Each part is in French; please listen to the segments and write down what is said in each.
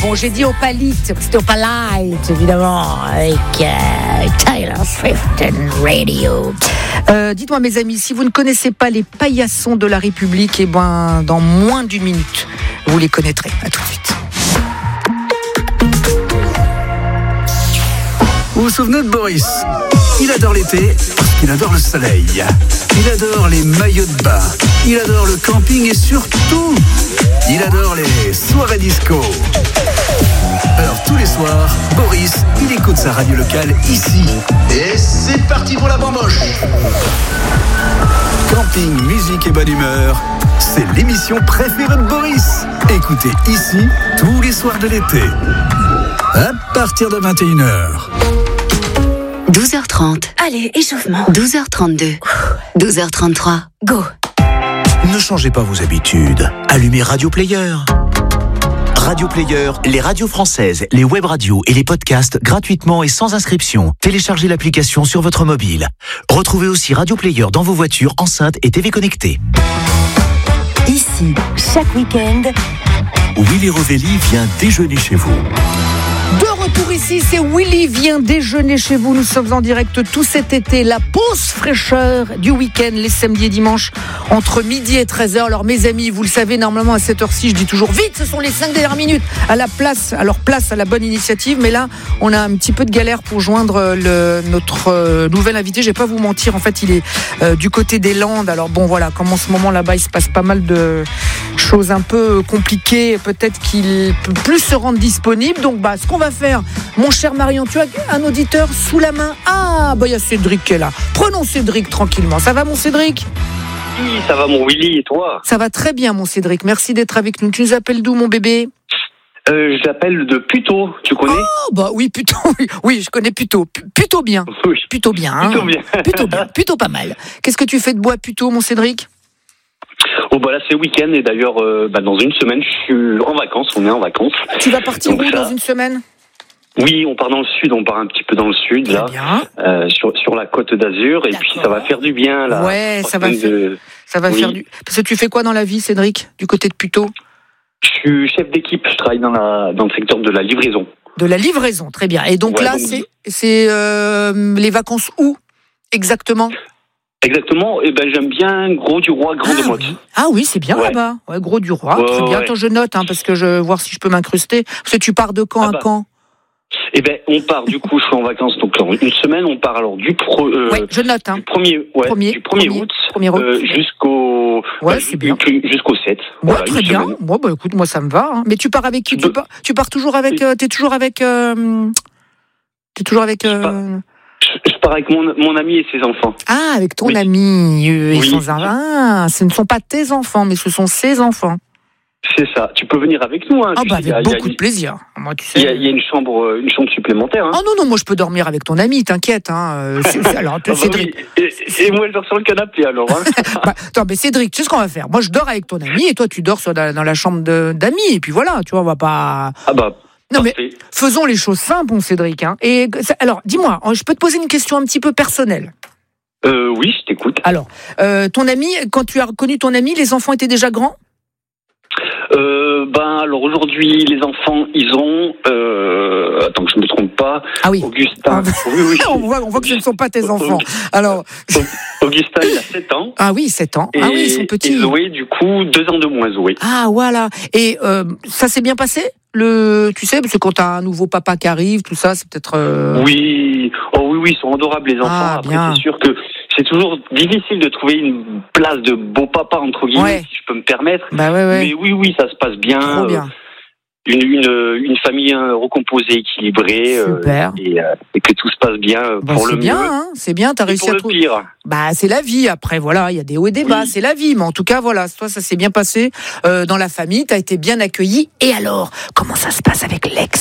Bon, j'ai dit Opalite, c'était Opalite, évidemment, avec Taylor Swift and Radio. Dites-moi, mes amis, si vous ne connaissez pas les paillassons de la République, eh ben, dans moins d'une minute, vous les connaîtrez. À tout de suite. Vous vous souvenez de Boris ? Il adore l'été parce qu'il adore le soleil. Il adore les maillots de bain. Il adore le camping et surtout, il adore les soirées disco. Alors tous les soirs, Boris, il écoute sa radio locale ici. Et c'est parti pour la bamboche. Camping, musique et bonne humeur, c'est l'émission préférée de Boris. Écoutez ici tous les soirs de l'été. À partir de 21h. 12h30. Allez, échauffement. 12h32. 12h33. Go. Ne changez pas vos habitudes. Allumez Radio Player. Radio Player, les radios françaises, les web radios et les podcasts gratuitement et sans inscription. Téléchargez l'application sur votre mobile. Retrouvez aussi Radio Player dans vos voitures, enceintes et TV connectées. Ici, chaque week-end, Willy Rovelli vient déjeuner chez vous. De retour ici, c'est Willy vient déjeuner chez vous. Nous sommes en direct tout cet été. La pause fraîcheur du week-end, les samedis et dimanches, entre midi et 13h. Alors mes amis, vous le savez, normalement à cette heure-ci, je dis toujours vite, ce sont les 5 dernières minutes à la place, alors place à la bonne initiative. Mais là, on a un petit peu de galère pour joindre notre nouvel invité. Je vais pas vous mentir, en fait, il est du côté des Landes. Alors bon, voilà, comme en ce moment là-bas, il se passe pas mal de choses un peu compliquées. Peut-être qu'il peut plus se rendre disponible. Donc ce qu'on va faire, mon cher Marion, tu as un auditeur sous la main. Ah, il y a Cédric qui est là. Prenons Cédric tranquillement. Ça va, mon Cédric ? Oui, ça va mon Willy, et toi ? Ça va très bien, mon Cédric. Merci d'être avec nous. Tu nous appelles d'où, mon bébé ? J'appelle de Puteaux, tu connais ? Oh, oui, Puteaux. Oui, je connais Puteaux. Plutôt bien. Oui. Plutôt bien. Hein. Plutôt bien. Plutôt bien. Plutôt pas mal. Qu'est-ce que tu fais de beau à Puteaux, mon Cédric ? Oh là c'est week-end et d'ailleurs dans une semaine je suis en vacances, on est en vacances. Tu vas partir donc où dans une semaine ? Oui, on part dans le sud, on part un petit peu dans le sud très là, sur la Côte d'Azur. Et puis ça va faire du bien là. Ouais, ça va faire du. Parce que tu fais quoi dans la vie, Cédric, du côté de Puteaux ? Je suis chef d'équipe, je travaille dans le secteur de la livraison. De la livraison, très bien. Et donc là, c'est les vacances où exactement ? Exactement, et j'aime bien Gros-du-Roi, Grande-Motte. Oui. Ah oui, c'est bien là-bas. Ouais, Gros-du-Roi, très bien. Attends, je note parce que je veux voir si je peux m'incruster. Parce que tu pars de quand à quand ? On part du coup, je suis en vacances donc une semaine, on part alors du je note du 1er août jusqu'au jusqu'au 7. Ouais, voilà, très bien. Bon écoute, moi ça me va hein. Mais tu pars avec qui ? Tu pars toujours avec t'es toujours avec Je pars avec mon ami et ses enfants. Ah, avec ton ami et son ce ne sont pas tes enfants, mais ce sont ses enfants. C'est ça. Tu peux venir avec nous. Hein. Avec beaucoup de plaisir. Moi, tu sais. Il y a une chambre supplémentaire. Hein. Oh non, moi je peux dormir avec ton ami, t'inquiète. Hein. Alors, Cédric. Oui. Et moi je dors sur le canapé alors. Hein. Attends, mais Cédric, tu sais ce qu'on va faire ? Moi je dors avec ton ami et toi tu dors dans la chambre d'amis. Et puis voilà, tu vois, on va pas. Non mais faisons les choses simples, mon Cédric. Hein. Et alors, dis-moi, je peux te poser une question un petit peu personnelle. Oui, je t'écoute. Alors, ton ami, quand tu as connu ton ami, les enfants étaient déjà grands ? Alors aujourd'hui, les enfants, ils ont... attends que je ne me trompe pas. Ah oui. Augustin... Oui. on voit que ce ne sont pas tes enfants. Alors... Augustin, il a 7 ans. Ah oui, 7 ans. Ils sont petits. Et Zoé, du coup, 2 ans de moins, Zoé. Ah, voilà. Et ça s'est bien passé ? Tu sais, parce que quand t'as un nouveau papa qui arrive, tout ça, c'est peut-être... Oui, ils sont adorables, les enfants. Après, bien. C'est sûr que c'est toujours difficile de trouver une place de beau papa, entre guillemets, si je peux me permettre. Ouais. Mais oui, ça se passe bien. Trop bien. Une famille recomposée, équilibrée. Super. Et que tout se passe bien pour le mieux. C'est bien, t'as réussi à trouver. Pour le pire. C'est la vie, après, voilà, il y a des hauts et des bas, c'est la vie. Mais en tout cas, voilà, toi, ça s'est bien passé dans la famille, t'as été bien accueilli. Et alors, comment ça se passe avec l'ex ?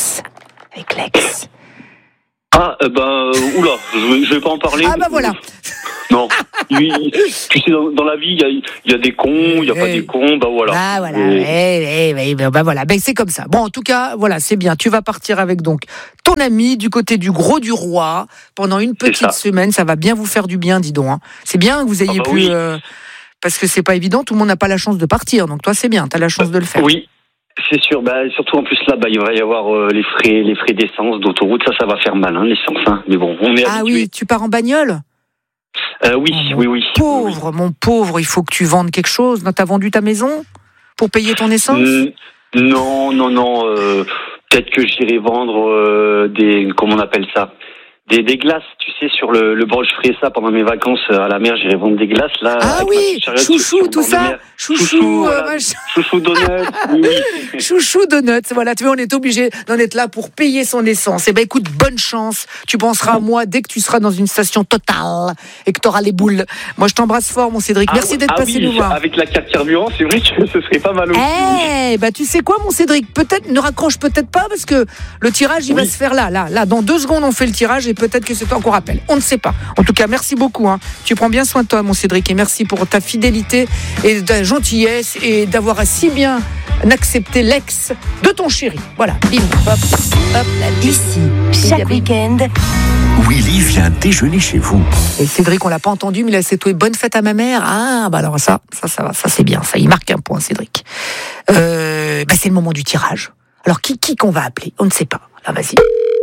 Oula, je vais pas en parler. Voilà. Non. Tu sais, dans la vie, il y a des cons, il y a pas des cons, voilà. Voilà. C'est comme ça. Bon, en tout cas, voilà, c'est bien. Tu vas partir avec donc ton ami du côté du Gros-du-Roi pendant une petite semaine. Ça va bien vous faire du bien, dis donc. Hein. C'est bien que vous ayez pu... parce que c'est pas évident, tout le monde n'a pas la chance de partir. Donc toi, c'est bien, tu as la chance de le faire. Oui. C'est sûr, surtout en plus là, il va y avoir les frais d'essence, d'autoroute, ça va faire mal, l'essence. Mais bon, on est habitué. Ah oui, tu pars en bagnole ? Oui. Pauvre, mon pauvre, il faut que tu vendes quelque chose. T'as vendu ta maison pour payer ton essence ? Non. Peut-être que j'irai vendre comment on appelle ça ? Des glaces, tu sais, sur le bord, je ferai ça pendant mes vacances à la mer, j'irai vendre des glaces là. Ah oui, chouchou, tout ça, chouchou donuts, oui. Chouchou donuts, voilà, tu vois, on est obligé d'en être là pour payer son essence. Eh ben écoute, bonne chance, tu penseras à moi dès que tu seras dans une station Total et que tu auras les boules. Moi je t'embrasse fort mon Cédric, merci d'être passé nous voir. Avec la carte carburant, c'est vrai que ce serait pas mal aussi. Tu sais quoi mon Cédric, peut-être, ne raccroche peut-être pas parce que le tirage il va se faire là, dans 2 secondes on fait le tirage et peut-être que c'est toi qu'on rappelle. On ne sait pas. En tout cas, merci beaucoup. Tu prends bien soin de toi, mon Cédric, et merci pour ta fidélité et ta gentillesse et d'avoir si bien accepté l'ex de ton chéri. Voilà. Bim, hop, ici, chaque week-end, Willy vient déjeuner chez vous. Et Cédric, on l'a pas entendu, mais il a souhaité bonne fête à ma mère. Ah, alors ça va, ça c'est bien. Ça, il marque un point, Cédric. C'est le moment du tirage. Alors, qui qu'on va appeler ? On ne sait pas. Là, vas-y.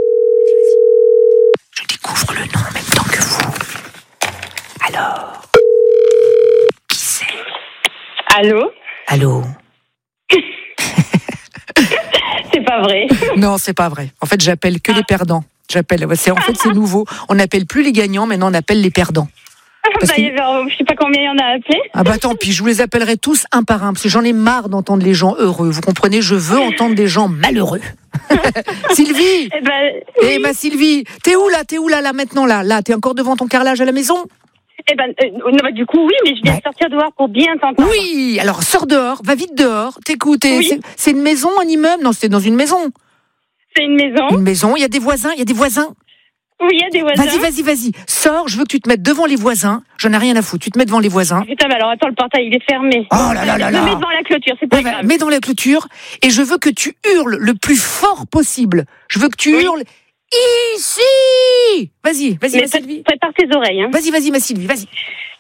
Je découvre le nom en même temps que vous. Alors, qui c'est ? Allô C'est pas vrai. Non, c'est pas vrai. En fait, j'appelle que les perdants. C'est nouveau. On n'appelle plus les gagnants, maintenant on appelle les perdants. Je sais pas combien il y en a appelé. Tant pis, je vous les appellerai tous un par un, parce que j'en ai marre d'entendre les gens heureux. Vous comprenez, je veux entendre des gens malheureux. Sylvie oui. Ma Sylvie, t'es où là maintenant là, t'es encore devant ton carrelage à la maison ? Du coup, oui, mais je viens de sortir dehors pour bien t'entendre. Oui, alors sors dehors, va vite dehors, t'écoutes. Oui. C'est une maison, un immeuble ? Non, c'était dans une maison. C'est une maison. Une maison, il y a des voisins Oui, il y a des voisins. Vas-y. Sors, je veux que tu te mettes devant les voisins. J'en ai rien à foutre. Tu te mets devant les voisins. Putain, mais alors attends, le portail, il est fermé. Oh là là. Je me mets devant la clôture, c'est pas grave. Mets dans la clôture et je veux que tu hurles le plus fort possible. Je veux que tu hurles ici. Vas-y, ma Sylvie. Prépare tes oreilles. Vas-y, ma Sylvie, vas-y.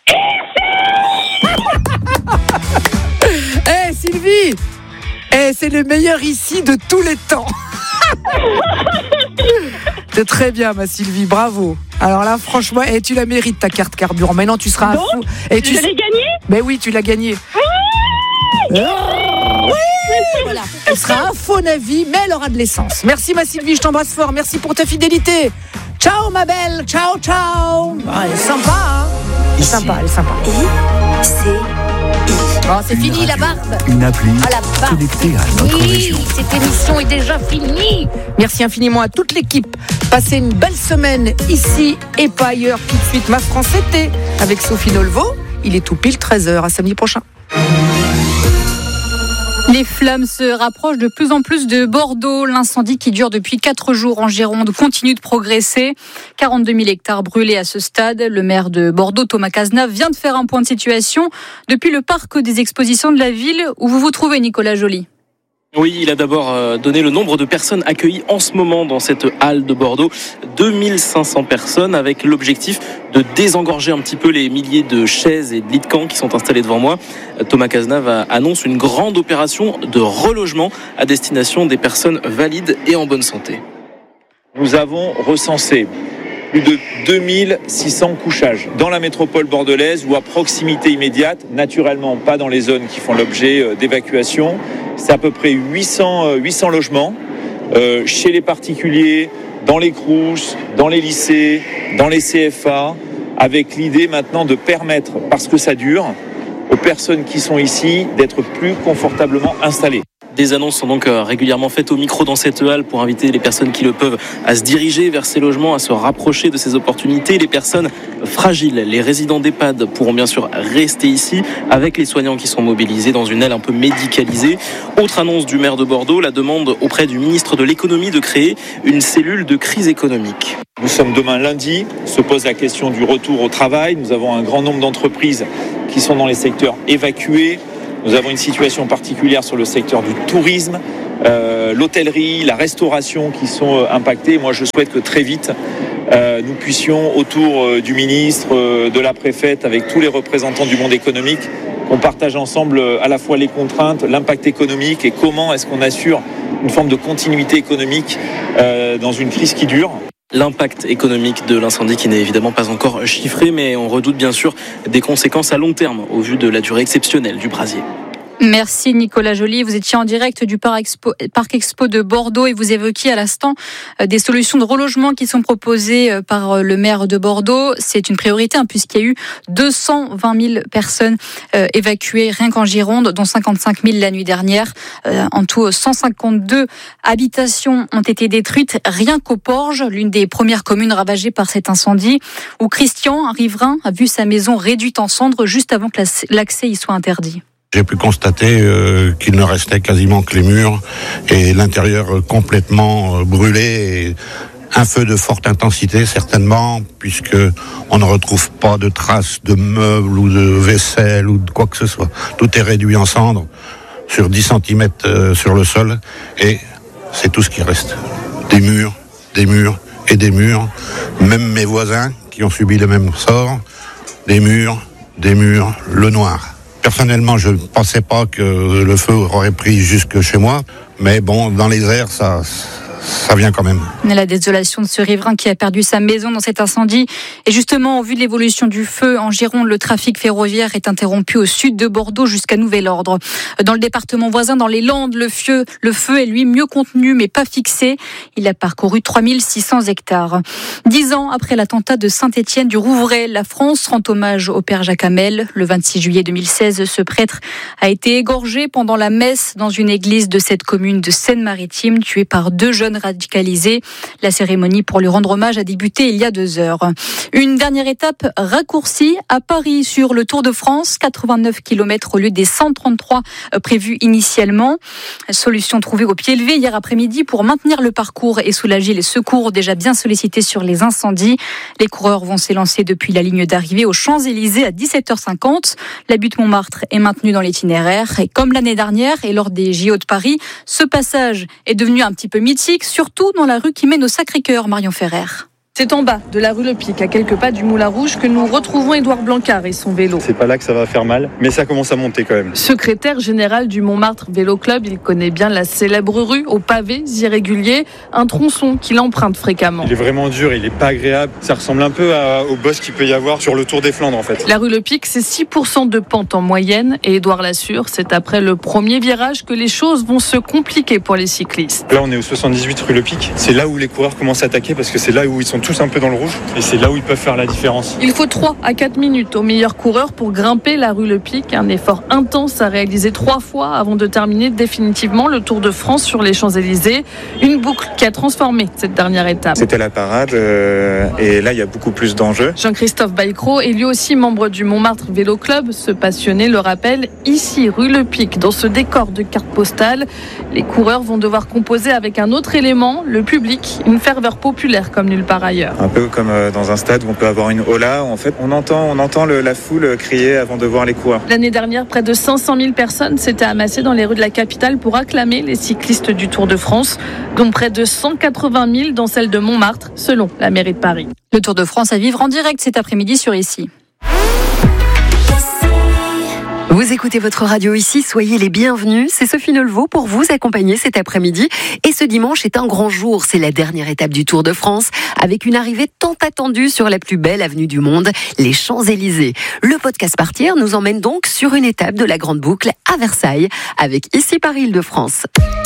Sylvie. C'est le meilleur ici de tous les temps. C'est très bien, ma Sylvie, bravo. Alors là, franchement, tu la mérites ta carte carburant. Maintenant, tu seras donc, fou. Je l'ai gagnée ? Mais oui, tu l'as gagnée. Oui, voilà. Elle sera à faux avis, mais elle aura de l'essence. Merci, ma Sylvie, je t'embrasse fort. Merci pour ta fidélité. Ciao, ma belle. Ciao. Elle est sympa, Elle est sympa. C'est fini la barbe. Une appli barbe. connectée à notre région. Cette émission est déjà finie. Merci infiniment à toute l'équipe. Passez une belle semaine ici et pas ailleurs. Tout de suite, Ma France été avec Sophie Dolvo. Il est tout pile 13h. À samedi prochain. Les flammes se rapprochent de plus en plus de Bordeaux. L'incendie qui dure depuis 4 jours en Gironde continue de progresser. 42 000 hectares brûlés à ce stade. Le maire de Bordeaux, Thomas Cazenave, vient de faire un point de situation depuis le parc des expositions de la ville où vous vous trouvez, Nicolas Joly. Oui, il a d'abord donné le nombre de personnes accueillies en ce moment dans cette halle de Bordeaux. 2500 personnes avec l'objectif de désengorger un petit peu les milliers de chaises et de lits de camp qui sont installés devant moi. Thomas Cazenave annonce une grande opération de relogement à destination des personnes valides et en bonne santé. Nous avons recensé plus de 2600 couchages dans la métropole bordelaise ou à proximité immédiate, naturellement pas dans les zones qui font l'objet d'évacuation. C'est à peu près 800 logements chez les particuliers, dans les crous, dans les lycées, dans les CFA, avec l'idée maintenant de permettre, parce que ça dure, aux personnes qui sont ici d'être plus confortablement installées. Des annonces sont donc régulièrement faites au micro dans cette halle pour inviter les personnes qui le peuvent à se diriger vers ces logements, à se rapprocher de ces opportunités. Les personnes fragiles, les résidents d'EHPAD pourront bien sûr rester ici avec les soignants qui sont mobilisés dans une aile un peu médicalisée. Autre annonce du maire de Bordeaux, la demande auprès du ministre de l'économie de créer une cellule de crise économique. Nous sommes demain lundi, se pose la question du retour au travail. Nous avons un grand nombre d'entreprises qui sont dans les secteurs évacués. Nous avons une situation particulière sur le secteur du tourisme, l'hôtellerie, la restauration qui sont impactés. Moi, je souhaite que très vite, nous puissions, autour du ministre, de la préfète, avec tous les représentants du monde économique, qu'on partage ensemble à la fois les contraintes, l'impact économique et comment est-ce qu'on assure une forme de continuité économique dans une crise qui dure. L'impact économique de l'incendie qui n'est évidemment pas encore chiffré, mais on redoute bien sûr des conséquences à long terme au vu de la durée exceptionnelle du brasier. Merci Nicolas Joly. Vous étiez en direct du Parc Expo de Bordeaux et vous évoquiez à l'instant des solutions de relogement qui sont proposées par le maire de Bordeaux. C'est une priorité puisqu'il y a eu 220 000 personnes évacuées rien qu'en Gironde, dont 55 000 la nuit dernière. En tout, 152 habitations ont été détruites rien qu'au Porge, l'une des premières communes ravagées par cet incendie, où Christian, un riverain, a vu sa maison réduite en cendres juste avant que l'accès y soit interdit. J'ai pu constater qu'il ne restait quasiment que les murs et l'intérieur complètement brûlé. Et un feu de forte intensité certainement, puisque on ne retrouve pas de traces de meubles ou de vaisselle ou de quoi que ce soit. Tout est réduit en cendres sur 10 cm sur le sol et c'est tout ce qui reste. Des murs et des murs. Même mes voisins qui ont subi le même sort, des murs, le noir. Personnellement, je ne pensais pas que le feu aurait pris jusque chez moi, mais bon, dans les airs, ça vient quand même. La désolation de ce riverain qui a perdu sa maison dans cet incendie. Et justement, au vu de l'évolution du feu en Gironde, le trafic ferroviaire est interrompu au sud de Bordeaux jusqu'à nouvel ordre. Dans le département voisin, dans les Landes, le feu est lui mieux contenu mais pas fixé. Il a parcouru 3600 hectares. 10 ans après l'attentat de Saint-Étienne du Rouvray, la France rend hommage au père Jacques Hamel. Le 26 juillet 2016, ce prêtre a été égorgé pendant la messe dans une église de cette commune de Seine-Maritime, tué par 2 jeunes radicalisés. La cérémonie pour lui rendre hommage a débuté il y a 2 heures. Une dernière étape raccourcie à Paris sur le Tour de France, 89 km au lieu des 133 prévus initialement. Solution trouvée au pied levé hier après-midi pour maintenir le parcours et soulager les secours déjà bien sollicités sur les incendies. Les coureurs vont s'élancer depuis la ligne d'arrivée aux Champs-Élysées à 17h50. La butte Montmartre est maintenue dans l'itinéraire et comme l'année dernière et lors des JO de Paris, ce passage est devenu un petit peu mythique, surtout dans la rue qui mène au Sacré-Cœur, Marion Ferrer. C'est en bas de la rue Le Pic, à quelques pas du Moulin Rouge, que nous retrouvons Édouard Blancard et son vélo. C'est pas là que ça va faire mal, mais ça commence à monter quand même. Secrétaire général du Montmartre Vélo Club, il connaît bien la célèbre rue aux pavés irréguliers, un tronçon qu'il emprunte fréquemment. Il est vraiment dur, il est pas agréable. Ça ressemble un peu au boss qu'il peut y avoir sur le Tour des Flandres en fait. La rue Le Pic, c'est 6% de pente en moyenne et Édouard l'assure, c'est après le premier virage que les choses vont se compliquer pour les cyclistes. Là on est au 78 rue Le Pic, c'est là où les coureurs commencent à attaquer parce que c'est là où ils sont tous un peu dans le rouge. Et c'est là où ils peuvent faire la différence. Il faut 3 à 4 minutes au meilleur coureur pour grimper la rue Le Pic. Un effort intense à réaliser 3 fois avant de terminer définitivement le Tour de France sur les Champs-Élysées. Une boucle qui a transformé cette dernière étape. C'était la parade et là il y a beaucoup plus d'enjeux. Jean-Christophe Baïcro est lui aussi membre du Montmartre Vélo Club. Ce passionné le rappelle, ici rue Le Pic, dans ce décor de carte postale, les coureurs vont devoir composer avec un autre élément, le public, une ferveur populaire comme nulle part ailleurs. Un peu comme dans un stade où on peut avoir une hola, où en fait on entend la foule crier avant de voir les coureurs. L'année dernière, près de 500 000 personnes s'étaient amassées dans les rues de la capitale pour acclamer les cyclistes du Tour de France, dont près de 180 000 dans celle de Montmartre, selon la mairie de Paris. Le Tour de France à vivre en direct cet après-midi sur Ici. Vous écoutez votre radio ici, soyez les bienvenus. C'est Sophie Nelvaux pour vous accompagner cet après-midi. Et ce dimanche est un grand jour. C'est la dernière étape du Tour de France avec une arrivée tant attendue sur la plus belle avenue du monde, les Champs-Élysées. Le podcast Partir nous emmène donc sur une étape de la Grande Boucle à Versailles avec Ici Paris-Île-de-France.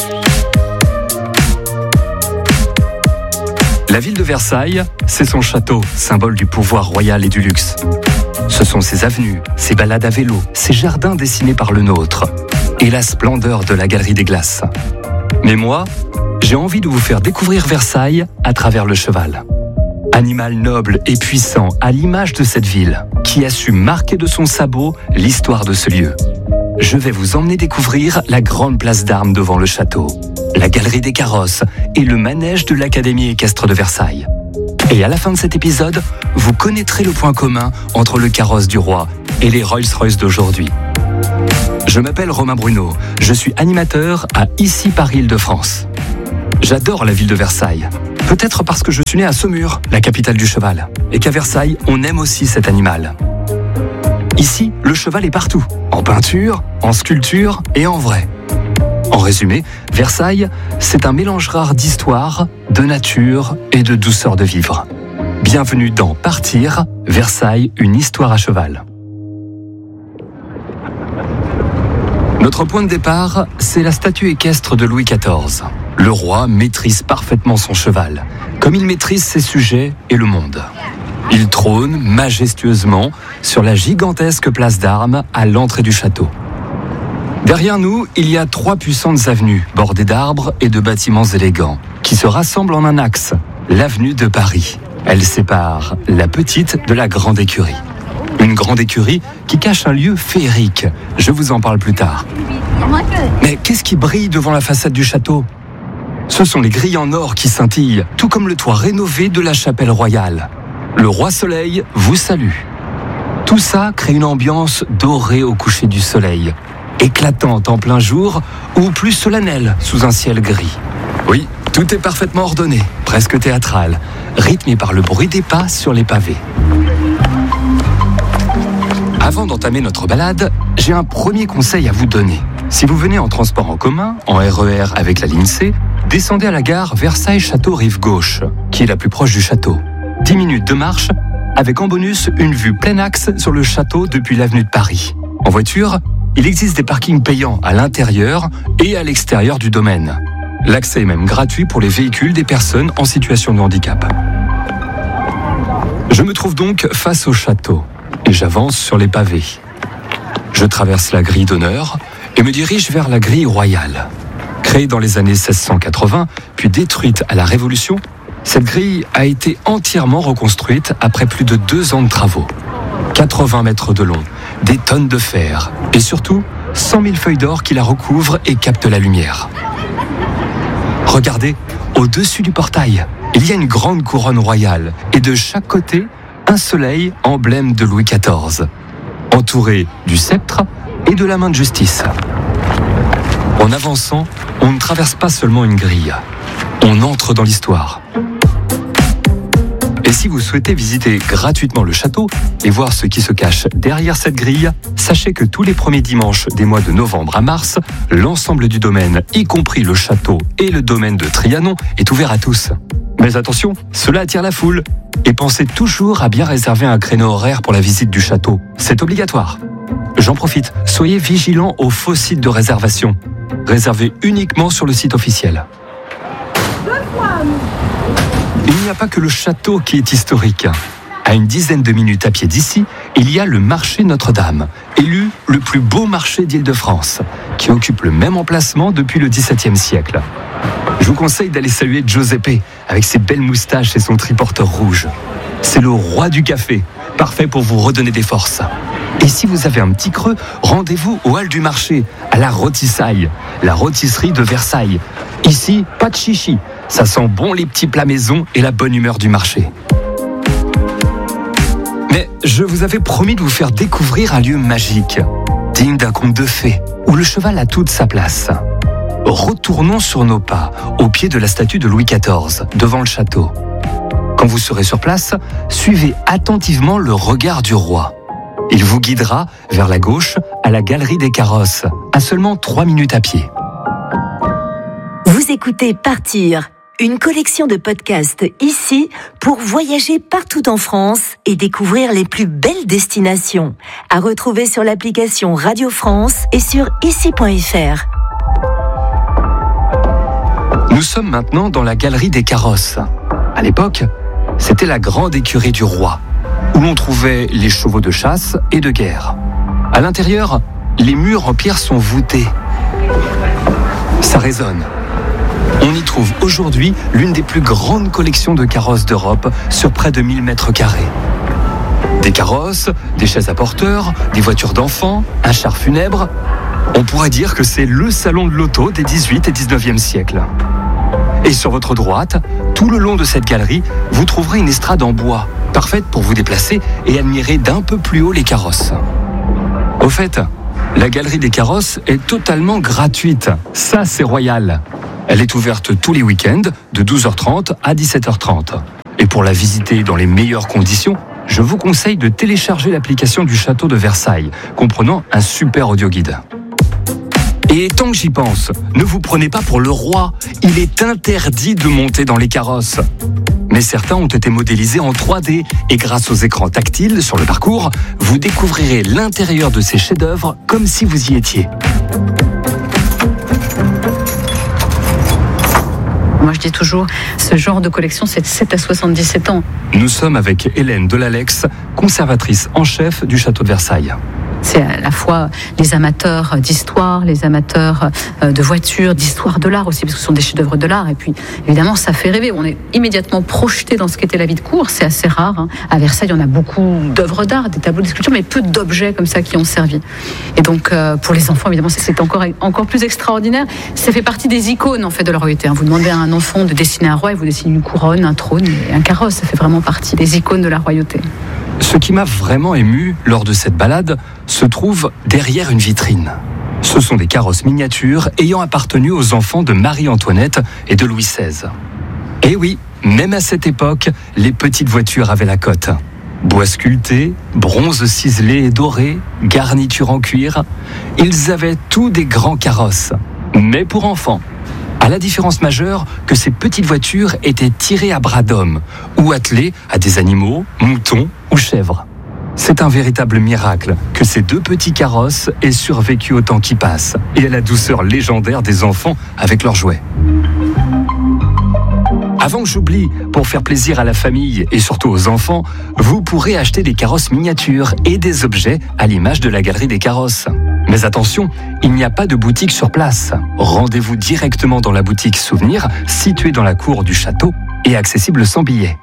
La ville de Versailles, c'est son château, symbole du pouvoir royal et du luxe. Ce sont ses avenues, ses balades à vélo, ses jardins dessinés par le nôtre et la splendeur de la Galerie des Glaces. Mais moi, j'ai envie de vous faire découvrir Versailles à travers le cheval. Animal noble et puissant à l'image de cette ville, qui a su marquer de son sabot l'histoire de ce lieu. Je vais vous emmener découvrir la grande place d'armes devant le château, la galerie des carrosses et le manège de l'Académie équestre de Versailles. Et à la fin de cet épisode, vous connaîtrez le point commun entre le carrosse du roi et les Rolls-Royce d'aujourd'hui. Je m'appelle Romain Bruno, je suis animateur à Ici Paris-Île-de-France. J'adore la ville de Versailles, peut-être parce que je suis né à Saumur, la capitale du cheval, et qu'à Versailles, on aime aussi cet animal. Ici, le cheval est partout, en peinture, en sculpture et en vrai. En résumé, Versailles, c'est un mélange rare d'histoire, de nature et de douceur de vivre. Bienvenue dans Partir, Versailles, une histoire à cheval. Notre point de départ, c'est la statue équestre de Louis XIV. Le roi maîtrise parfaitement son cheval, comme il maîtrise ses sujets et le monde. Il trône majestueusement sur la gigantesque place d'Armes à l'entrée du château. Derrière nous, il y a 3 puissantes avenues, bordées d'arbres et de bâtiments élégants, qui se rassemblent en un axe, l'avenue de Paris. Elle sépare la petite de la grande écurie. Une grande écurie qui cache un lieu féerique. Je vous en parle plus tard. Mais qu'est-ce qui brille devant la façade du château ? Ce sont les grilles en or qui scintillent, tout comme le toit rénové de la chapelle royale. Le roi Soleil vous salue. Tout ça crée une ambiance dorée au coucher du soleil, éclatante en plein jour ou plus solennelle sous un ciel gris. Oui, tout est parfaitement ordonné, presque théâtral, rythmé par le bruit des pas sur les pavés. Avant d'entamer notre balade, j'ai un premier conseil à vous donner. Si vous venez en transport en commun, en RER avec la ligne C, descendez à la gare Versailles-Château rive gauche, qui est la plus proche du château. 10 minutes de marche, avec en bonus une vue plein axe sur le château depuis l'avenue de Paris. En voiture, il existe des parkings payants à l'intérieur et à l'extérieur du domaine. L'accès est même gratuit pour les véhicules des personnes en situation de handicap. Je me trouve donc face au château et j'avance sur les pavés. Je traverse la grille d'honneur et me dirige vers la grille royale. Créée dans les années 1680, puis détruite à la Révolution, cette grille a été entièrement reconstruite après plus de 2 ans de travaux. 80 mètres de long, des tonnes de fer et surtout 100 000 feuilles d'or qui la recouvrent et captent la lumière. Regardez, au-dessus du portail, il y a une grande couronne royale et de chaque côté, un soleil emblème de Louis XIV, entouré du sceptre et de la main de justice. En avançant, on ne traverse pas seulement une grille, on entre dans l'histoire. Et si vous souhaitez visiter gratuitement le château et voir ce qui se cache derrière cette grille, sachez que tous les premiers dimanches des mois de novembre à mars, l'ensemble du domaine, y compris le château et le domaine de Trianon, est ouvert à tous. Mais attention, cela attire la foule. Et pensez toujours à bien réserver un créneau horaire pour la visite du château. C'est obligatoire. J'en profite, soyez vigilants aux faux sites de réservation. Réservez uniquement sur le site officiel. Il n'y a pas que le château qui est historique. À une dizaine de minutes à pied d'ici, il y a le marché Notre-Dame, élu le plus beau marché d'Île-de-France, qui occupe le même emplacement depuis le XVIIe siècle. Je vous conseille d'aller saluer Giuseppe, avec ses belles moustaches et son triporteur rouge. C'est le roi du café, parfait pour vous redonner des forces. Et si vous avez un petit creux, rendez-vous au hall du marché, à la Rôtissaille, la rôtisserie de Versailles. Ici, pas de chichi, ça sent bon les petits plats maison et la bonne humeur du marché. Mais je vous avais promis de vous faire découvrir un lieu magique, digne d'un conte de fées, où le cheval a toute sa place. Retournons sur nos pas, au pied de la statue de Louis XIV, devant le château. Quand vous serez sur place, suivez attentivement le regard du roi. Il vous guidera vers la gauche à la galerie des carrosses, à seulement 3 minutes à pied. Vous écoutez Partir, une collection de podcasts ici pour voyager partout en France et découvrir les plus belles destinations. À retrouver sur l'application Radio France et sur ici.fr. Nous sommes maintenant dans la galerie des carrosses. À l'époque, c'était la grande écurie du roi, où l'on trouvait les chevaux de chasse et de guerre. À l'intérieur, les murs en pierre sont voûtés. Ça résonne. On y trouve aujourd'hui l'une des plus grandes collections de carrosses d'Europe sur près de 1000 mètres carrés. Des carrosses, des chaises à porteurs, des voitures d'enfants, un char funèbre. On pourrait dire que c'est le salon de l'auto des 18 et 19e siècles. Et sur votre droite, tout le long de cette galerie, vous trouverez une estrade en bois, parfaite pour vous déplacer et admirer d'un peu plus haut les carrosses. Au fait, la galerie des carrosses est totalement gratuite. Ça, c'est royal. Elle est ouverte tous les week-ends, de 12h30 à 17h30. Et pour la visiter dans les meilleures conditions, je vous conseille de télécharger l'application du château de Versailles, comprenant un super audio guide. Et tant que j'y pense, ne vous prenez pas pour le roi, il est interdit de monter dans les carrosses. Mais certains ont été modélisés en 3D et grâce aux écrans tactiles sur le parcours, vous découvrirez l'intérieur de ces chefs-d'œuvre comme si vous y étiez. Moi, je dis toujours, ce genre de collection, c'est de 7 à 77 ans. Nous sommes avec Hélène Delalex, conservatrice en chef du château de Versailles. C'est à la fois les amateurs d'histoire, les amateurs de voitures, d'histoire de l'art aussi, parce que ce sont des chefs-d'œuvre de l'art. Et puis, évidemment, ça fait rêver. On est immédiatement projeté dans ce qu'était la vie de cour. C'est assez rare. Hein. À Versailles, on a beaucoup d'œuvres d'art, des tableaux, des sculptures, mais peu d'objets comme ça qui ont servi. Et donc, pour les enfants, évidemment, c'est encore plus extraordinaire. Ça fait partie des icônes, en fait, de la royauté. Vous demandez à un enfant de dessiner un roi, il vous dessine une couronne, un trône et un carrosse. Ça fait vraiment partie des icônes de la royauté. Ce qui m'a vraiment ému lors de cette balade se trouve derrière une vitrine. Ce sont des carrosses miniatures ayant appartenu aux enfants de Marie-Antoinette et de Louis XVI. Et oui, même à cette époque, les petites voitures avaient la cote. Bois sculpté, bronze ciselé et doré, garniture en cuir, ils avaient tous des grands carrosses, mais pour enfants. À la différence majeure que ces petites voitures étaient tirées à bras d'hommes ou attelées à des animaux, moutons ou chèvres. C'est un véritable miracle que ces deux petits carrosses aient survécu au temps qui passe et à la douceur légendaire des enfants avec leurs jouets. Avant que j'oublie, pour faire plaisir à la famille et surtout aux enfants, vous pourrez acheter des carrosses miniatures et des objets à l'image de la galerie des carrosses. Mais attention, il n'y a pas de boutique sur place. Rendez-vous directement dans la boutique Souvenir, située dans la cour du château et accessible sans billet.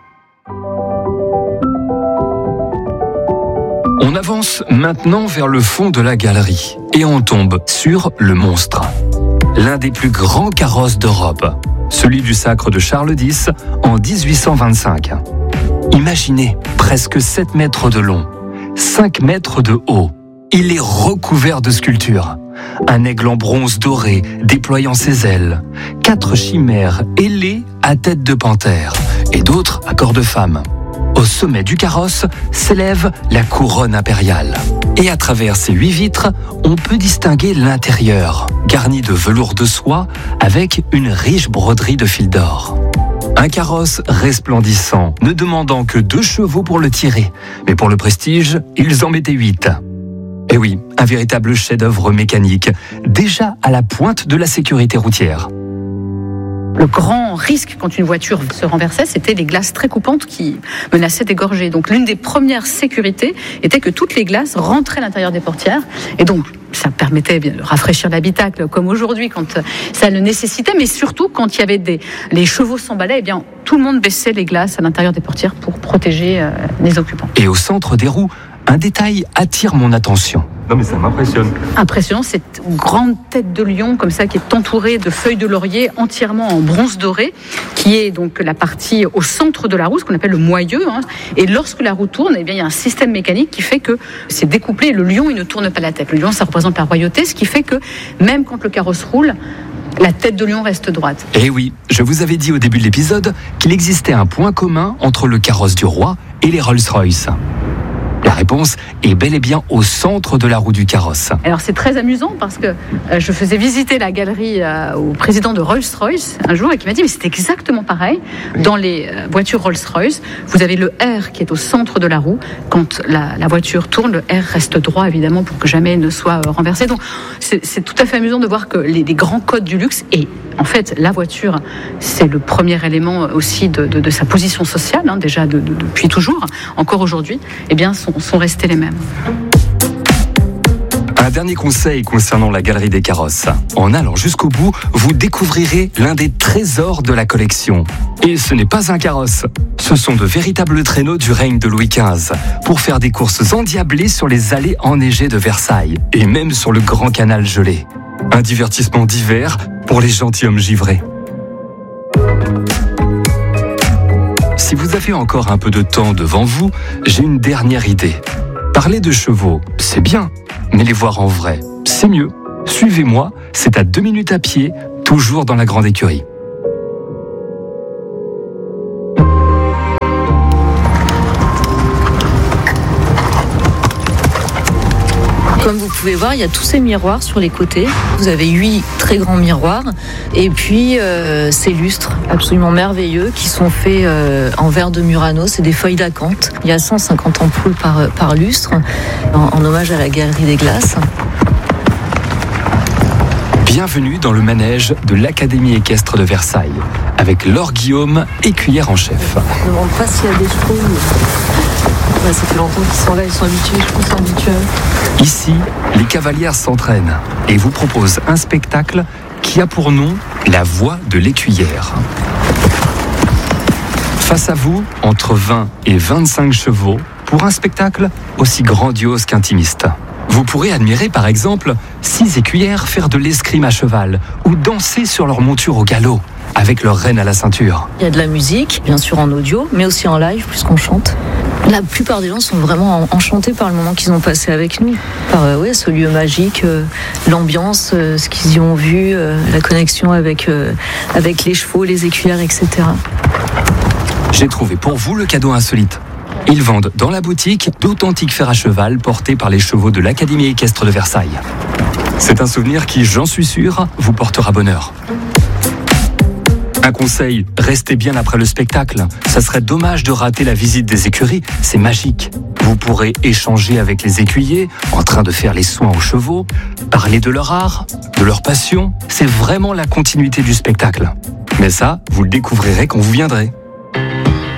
On avance maintenant vers le fond de la galerie et on tombe sur le monstre. L'un des plus grands carrosses d'Europe, celui du sacre de Charles X en 1825. Imaginez, presque 7 mètres de long, 5 mètres de haut. Il est recouvert de sculptures. Un aigle en bronze doré déployant ses ailes, 4 chimères ailées à tête de panthère et d'autres à corps de femme. Au sommet du carrosse s'élève la couronne impériale. Et à travers ces 8 vitres, on peut distinguer l'intérieur, garni de velours de soie avec une riche broderie de fil d'or. Un carrosse resplendissant, ne demandant que 2 chevaux pour le tirer. Mais pour le prestige, ils en mettaient 8. Et oui, un véritable chef-d'œuvre mécanique, déjà à la pointe de la sécurité routière. Le grand risque quand une voiture se renversait, c'était les glaces très coupantes qui menaçaient d'égorger. Donc l'une des premières sécurités était que toutes les glaces rentraient à l'intérieur des portières. Et donc ça permettait bien de rafraîchir l'habitacle comme aujourd'hui quand ça le nécessitait, mais surtout quand il y avait les chevaux s'emballaient, eh bien tout le monde baissait les glaces à l'intérieur des portières pour protéger les occupants. Et au centre des roues, un détail attire mon attention. Non mais ça m'impressionne. Impressionnant, cette grande tête de lion comme ça qui est entourée de feuilles de laurier entièrement en bronze doré, qui est donc la partie au centre de la roue, ce qu'on appelle le moyeu. Et lorsque la roue tourne, eh bien il y a un système mécanique qui fait que c'est découplé. Le lion, il ne tourne pas la tête. Le lion, ça représente la royauté, ce qui fait que même quand le carrosse roule, la tête de lion reste droite. Et oui, je vous avais dit au début de l'épisode qu'il existait un point commun entre le carrosse du roi et les Rolls-Royce. La réponse est bel et bien au centre de la roue du carrosse. Alors c'est très amusant parce que je faisais visiter la galerie au président de Rolls-Royce un jour et qui m'a dit mais c'est exactement pareil. Dans les voitures Rolls-Royce, vous avez le R qui est au centre de la roue. Quand la voiture tourne, le R reste droit évidemment pour que jamais ne soit renversé. Donc c'est tout à fait amusant de voir que les grands codes du luxe et en fait la voiture c'est le premier élément aussi de sa position sociale déjà depuis toujours, encore aujourd'hui, eh bien sont restés les mêmes. Un dernier conseil concernant la galerie des carrosses. En allant jusqu'au bout, vous découvrirez l'un des trésors de la collection. Et ce n'est pas un carrosse. Ce sont de véritables traîneaux du règne de Louis XV pour faire des courses endiablées sur les allées enneigées de Versailles et même sur le grand canal gelé. Un divertissement d'hiver pour les gentilshommes givrés. Si vous avez encore un peu de temps devant vous, j'ai une dernière idée. Parler de chevaux, c'est bien, mais les voir en vrai, c'est mieux. Suivez-moi, c'est à 2 minutes à pied, toujours dans la grande écurie. Comme vous pouvez voir, il y a tous ces miroirs sur les côtés. Vous avez 8 très grands miroirs. Et puis, ces lustres absolument merveilleux qui sont faits en verre de Murano. C'est des feuilles d'acanthe. Il y a 150 ampoules par lustre, en hommage à la Galerie des Glaces. Bienvenue dans le manège de l'Académie équestre de Versailles, avec Laure Guillaume, écuyère en chef. Je ne demande pas s'il y a des chevaux. Ça fait longtemps qu'ils sont là, ils sont habitués, je pense, habitués. Ici, les cavalières s'entraînent et vous proposent un spectacle qui a pour nom la voix de l'écuyère. Face à vous, entre 20 et 25 chevaux, pour un spectacle aussi grandiose qu'intimiste. Vous pourrez admirer par exemple 6 écuyères faire de l'escrime à cheval ou danser sur leur monture au galop avec leur reine à la ceinture. Il y a de la musique, bien sûr en audio, mais aussi en live puisqu'on chante. La plupart des gens sont vraiment enchantés par le moment qu'ils ont passé avec nous, par ce lieu magique, l'ambiance, ce qu'ils y ont vu, la connexion avec les chevaux, les écuyères, etc. J'ai trouvé pour vous le cadeau insolite. Ils vendent dans la boutique d'authentiques fers à cheval portés par les chevaux de l'Académie équestre de Versailles. C'est un souvenir qui, j'en suis sûr, vous portera bonheur. Un conseil, restez bien après le spectacle. Ça serait dommage de rater la visite des écuries, c'est magique. Vous pourrez échanger avec les écuyers, en train de faire les soins aux chevaux, parler de leur art, de leur passion. C'est vraiment la continuité du spectacle. Mais ça, vous le découvrirez quand vous viendrez.